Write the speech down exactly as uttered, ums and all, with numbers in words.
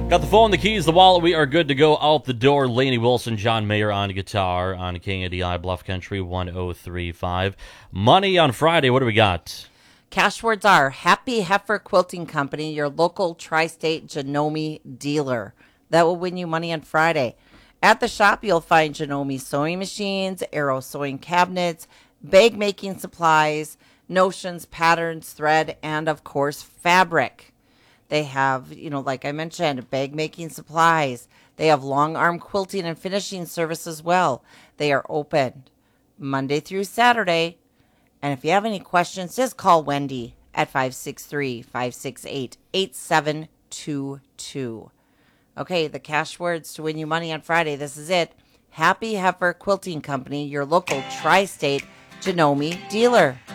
Got the phone, the keys, the wallet. We are good to go out the door. Lainey Wilson, John Mayer on guitar on K A D I Bluff Country one oh three point five. Money on Friday. What do we got? Cash words are Happy Heifer Quilting Company, your local tri-state Janome dealer. That will win you money on Friday. At the shop, you'll find Janome sewing machines, Arrow sewing cabinets, bag making supplies, notions, patterns, thread, and of course, fabric. They have, you know, like I mentioned, bag making supplies. They have long arm quilting and finishing service as well. They are open Monday through Saturday. And if you have any questions, just call Wendy at five six three, five six eight, eight seven two two. Okay, the cash words to win you money on Friday. This is it. Happy Heifer Quilting Company, your local tri-state Janome dealer.